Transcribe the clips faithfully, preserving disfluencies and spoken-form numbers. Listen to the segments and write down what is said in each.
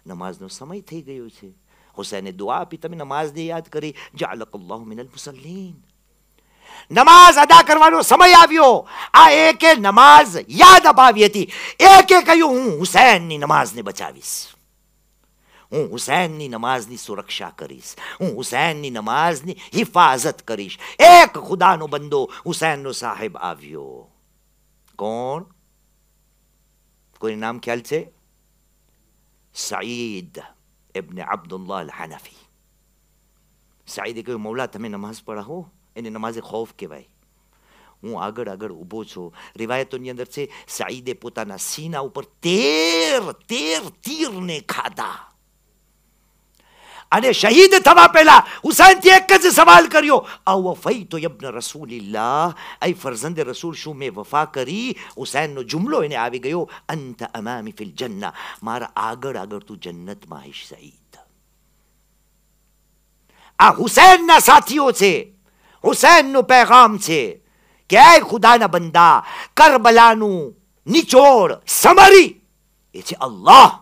નમાઝનો સમય થઈ ગયો છે. હુસૈને દુઆ આપી, તમે નમાઝને યાદ કરી, જઅલકલ્લાહુ મિનલ મુસલ્લીન. નમાઝ અદા કરવાનો સમય આવ્યો. આ એકે નમાઝ યાદ અપાવી હતી. એકે કહ્યું, હું હુસૈનની નમાઝને બચાવીશ, હું હુસૈનની નમાઝની સુરક્ષા કરીશ, હું હુસૈનની નમાઝની હિફાજત કરીશ. એક ખુદાનો બંદો હુસૈનનો સાહેબ આવ્યો. કોણ? કોઈ નામ ખ્યાલ છે? સઈદ ઇબ્ન અબ્દુલ્લાહ અલ હનફી. સઈદે કહ્યું, મૌલા તમે નમાઝ પઢાવો. એને નમાઝે ખૌફ કહેવાય. હું આગળ આગળ ઊભો છું. રિવાયતોની અંદર છે, સઈદે પોતાના સીના ઉપર તેર તેર તીરને ખાધા. અને શહીદ થવા પહેલા હુસૈનથી એક જ સવાલ કર્યો, અવફૈતુ ઇબ્ન રસૂલિલ્લાહ, એ ફરઝંદે રસૂલ, શું મેં વફા કરી? હુસૈનનો જુમલો એને આવી ગયો, અંત અમામી ફિલ જન્ના, મારા આગળ આગળ તું જન્નતમાં આવીશ સઈદ. આ હુસૈનના સાથીઓ છે, હુસૈનનું પેગામ છે કે એ ખુદાના બંદા, કરબલાનું નિચોડ સમરી એ છે અલ્લાહ.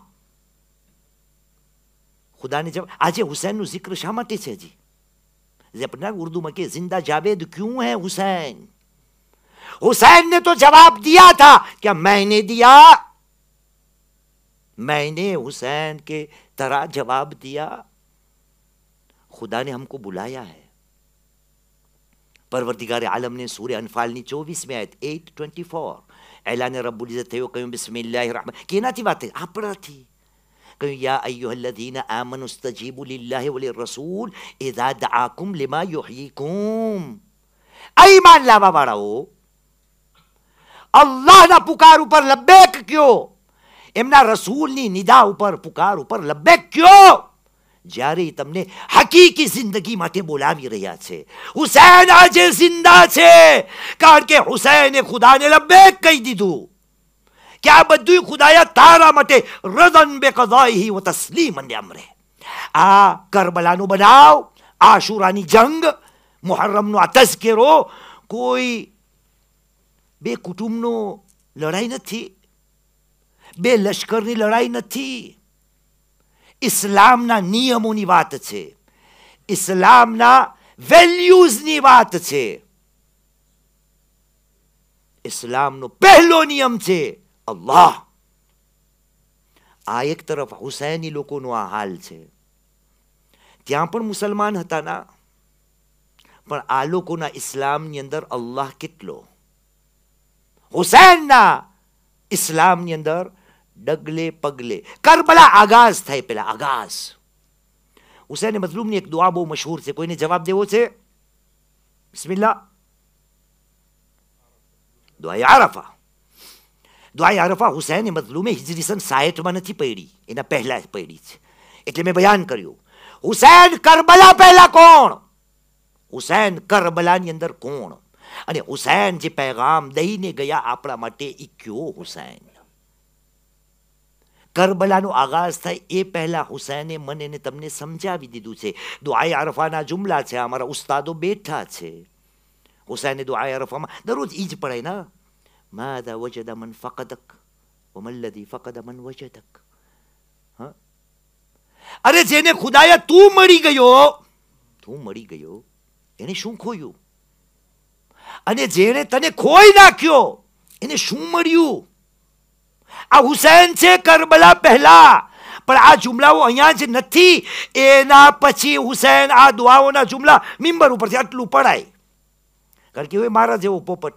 ખુદાને જવાબ. આજે હુસૈનનું જિક્ર શા માટે છે? હજી જે આપણે ઉર્દૂમાં કે જિંદા જાવેદ ક્યું હૈ હુસૈન. હુસैन ने तो जवाब दिया था क्या मैंने दिया, मैंने हुसैन के तरह जवाब दिया. खुदा ने हमको बुलाया है. परवरदिगार आलम ने सूर्य अनफाल ની ચોવીસમી આયત આઠ ચોવીસ એલાને રબ્બુલ ઇઝ્ઝત થયો, કહ્યું બિસ્મિલ્લાહિર રહમાન. કેનાથી વાત થઈ? આપણાથી. કહ્યું યા અય્યુહલ્લઝીના આમનુ સ્તજીબુ લિલ્લાહિ વલિર રસૂલ ઇઝા દઆકુમ લિમા યુહયીકુમ. ઈમાન લાવવા વાળાઓ, અલ્લાહના પુકાર ઉપર લબ્બેક કયો, એમના રસૂલની નિદા ઉપર, પુકાર ઉપર લબ્બેક કયો, જ્યારે તમને હકીકી જિંદગી માટે બોલાવી રહ્યા છે. હુસૈન આજે જિંદા છે કારણ કે હુસૈને ખુદાને લબ્બેક કહી દીધું કે આ બધું ખુદાયા તારા માટે રદન બેકદાઈહી વ તસ્લીમન લિઅમરે. આ કરબલાનો બનાવ, આશુરાની જંગ, મુહર્રમનો આ તઝકિરો કોઈ બે કુટુંબનો લડાઈ નથી, બે લશ્કરની લડાઈ નથી. ઇસ્લામના નિયમોની વાત છે, ઇસ્લામના વેલ્યુઝની વાત છે. ઇસ્લામનો પહેલો નિયમ છે અલ્લાહ. આ એક તરફ હુસૈની લોકોનો આ હાલ છે. ત્યાં પણ મુસલમાન હતા ના, પણ આ લોકોના ઇસ્લામની અંદર અલ્લાહ કેટલો. હુસૈનના ઇસ્લામની અંદર ડગલે પગલે. કરબલા આગાઝ થાય પેલા, આગાઝ. હુસૈન મઝલૂમની એક દુઆ બહુ મશહૂર છે, કોઈને જવાબ દેવો છે? બિસ્મિલ્લાહ. દુઆએ આરફા. દુઆએ આરફા હુસૈન મઝલૂમે હિજરી સન સાઠ માં નથી પડી, એના પહેલા પડી છે. એટલે મેં બયાન કર્યું, હુસૈન કરબલા પહેલા કોણ? હુસૈન કરબલાની અંદર કોણ? અને હુસૈન જે પેગામ દઈને ગયા આપણા માટે, એ કયો હુસૈન? કરબલાનો આગાઝ થાય એ પહેલા હુસૈને મને ને તમને સમજાવી દીધું છે. દુઆએ આરફાના જુમલા છે, અમારા ઉસ્તાદો બેઠા છે. હુસૈને દુઆએ આરફામાં દરરોજ ઈ જ પડાય ના, માદા વજદ મન ફકદક વમલ્લદી ફકદ મન વજદક. હા, અરે જેને ખુદાયા તું મળી ગયો, તું મળી ગયો, એને શું ખોયું? અને જેને તને ખોઈ નાખ્યો, એને શું મળ્યું? આ હુસૈન છે કરબલા પહેલા, પણ આ જુમલાઓ અહીંયા જ નથી. એના પછી હુસૈન આ દુઆઓના જુમલા મિંબર ઉપરથી આટલું પડાય, કારણ કે હવે મારા જેવો પોપટ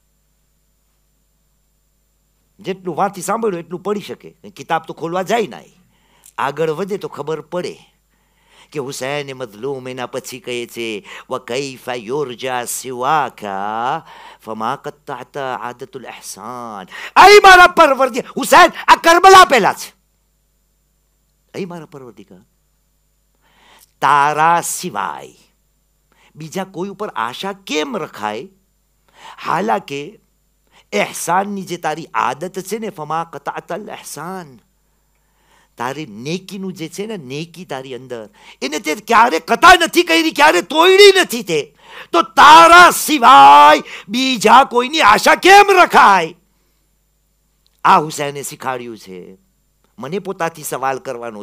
જેટલું વાંચી સાંભળ્યું એટલું પડી શકે. કિતાબ તો ખોલવા જાય ના, આગળ વધે તો ખબર પડે કે હુસૈન મઝલૂમ એના પછી કહે છે વ કૈફા યુરજા સિવાકા ફમા કત્તઅતા આદતુલ ઇહસાન. અહીં મારા પરવરદિગાર હુસૈન આ કરબલા પહેલા છે. અહીં મારા પરવરદિગાર, તારા સિવાય બીજા કોઈ ઉપર આશા કેમ રખાય? હાલાકે એહસાનની જે તારી આદત છે ને, ફમા કત્તઅતલ ઇહસાન, તારી નેકીનું જે છે ને, નેકી તારી અંદર, એને તે ક્યારે કથા નથી કરી, ક્યારે તોડી નથી. તે તો તારા સિવાય બીજા કોઈની આશા કેમ રખાય? આ હુસૈને શીખાડ્યું છે. મને પોતાથી સવાલ કરવાનો